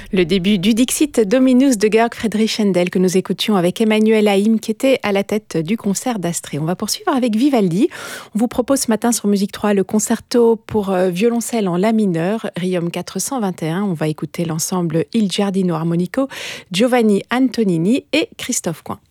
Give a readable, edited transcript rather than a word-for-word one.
Le début du Dixit Dominus de Georg Friedrich Händel que nous écoutions avec Emmanuel Haïm qui était à la tête du concert d'Astrée. On va poursuivre avec Vivaldi. On vous propose ce matin sur Musique 3 le concerto pour violoncelle en la mineur, Riom 421. On va écouter l'ensemble Il Giardino Armonico, Giovanni Antonini et Christophe Coin.